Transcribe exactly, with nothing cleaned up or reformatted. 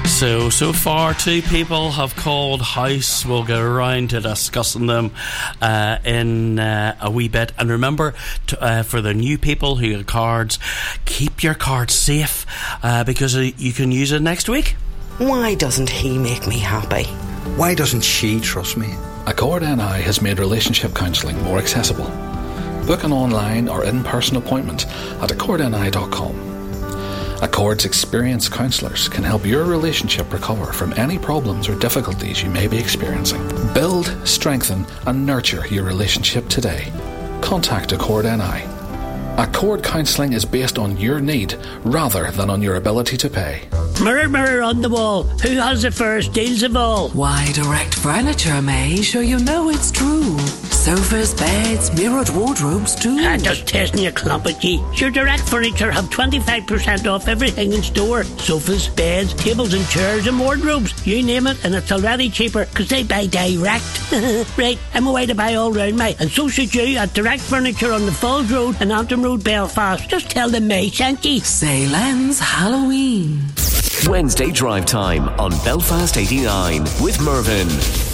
So, so far two people have called house. We'll get around to discussing them uh, in uh, a wee bit. And remember, to, uh, for the new people who have cards, keep your cards safe uh, because uh, you can use it next week. Why doesn't he make me happy? Why doesn't she trust me? Accord N I has made relationship counselling more accessible. Book an online or in-person appointment at accord n i dot com. Accord's experienced counsellors can help your relationship recover from any problems or difficulties you may be experiencing. Build, strengthen and nurture your relationship today. Contact Accord N I. Accord counselling is based on your need rather than on your ability to pay. Mirror, mirror on the wall, who has the first deals of all? Why, Direct Furniture may show you know it's true. Sofas, beds, mirrored wardrobes too. Ah, just testing your clumpet, ye. Sure, Direct Furniture have twenty-five percent off everything in store. Sofas, beds, tables and chairs and wardrobes. You name it, and it's already cheaper because they buy direct. Right, I'm away to buy all round me, and so should you at Direct Furniture on the Falls Road and Antrim Road, Belfast. Just tell them me sent ye. Sale ends Halloween. Wednesday Drive Time on Belfast eighty-nine with Mervyn.